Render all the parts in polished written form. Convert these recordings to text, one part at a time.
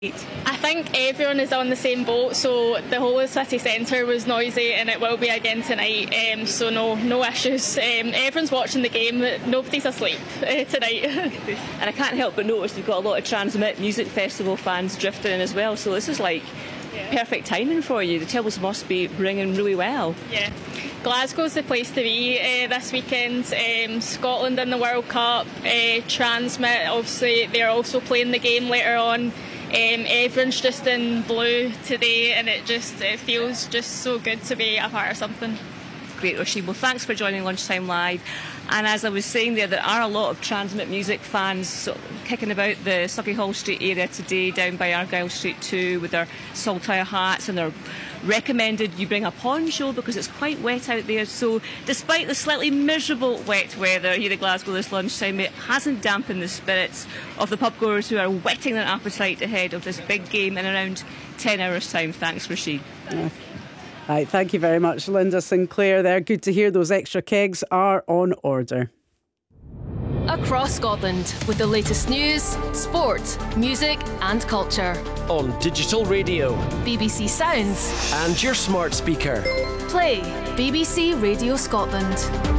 I think everyone is on the same boat, so the whole of city centre was noisy and it will be again tonight, so no issues. Everyone's watching the game, nobody's asleep tonight. And I can't help but notice we've got a lot of Transmit Music Festival fans drifting in as well, so this is like perfect timing for you. The tables must be ringing really well. Yeah, Glasgow's the place to be this weekend. Scotland in the World Cup, Transmit, obviously they're also playing the game later on. Everyone's just in blue today and it feels just so good to be a part of something. Great, Roisin. Well, thanks for joining Lunchtime Live. And as I was saying there are a lot of Transmit Music fans kicking about the Sauchiehall Street area today, down by Argyle Street too, with their saltire hats, and they're recommended you bring a poncho because it's quite wet out there. So despite the slightly miserable wet weather here at Glasgow this lunchtime, it hasn't dampened the spirits of the pubgoers who are whetting their appetite ahead of this big game in around 10 hours' time. Thanks, Roisin. Right, thank you very much, Linda Sinclair there. Good to hear those extra kegs are on order. Across Scotland with the latest news, sport, music and culture. On digital radio, BBC Sounds and your smart speaker. Play BBC Radio Scotland.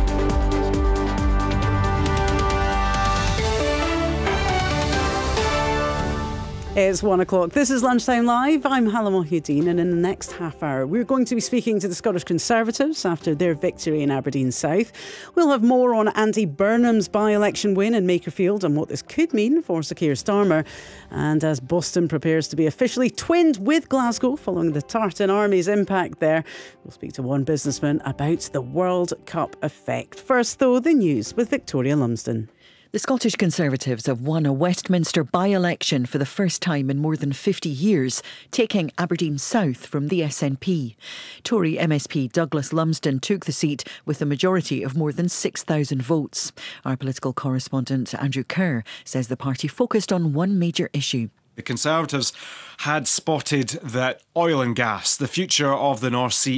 It's 1 o'clock. This is Lunchtime Live. I'm Hala Mohideen, and in the next half hour we're going to be speaking to the Scottish Conservatives after their victory in Aberdeen South. We'll have more on Andy Burnham's by-election win in Makerfield and what this could mean for Sir Keir Starmer. And as Boston prepares to be officially twinned with Glasgow following the Tartan Army's impact there, we'll speak to one businessman about the World Cup effect. First, though, the news with Victoria Lumsden. The Scottish Conservatives have won a Westminster by-election for the first time in more than 50 years, taking Aberdeen South from the SNP. Tory MSP Douglas Lumsden took the seat with a majority of more than 6,000 votes. Our political correspondent Andrew Kerr says the party focused on one major issue. The Conservatives had spotted that oil and gas, the future of the North Sea,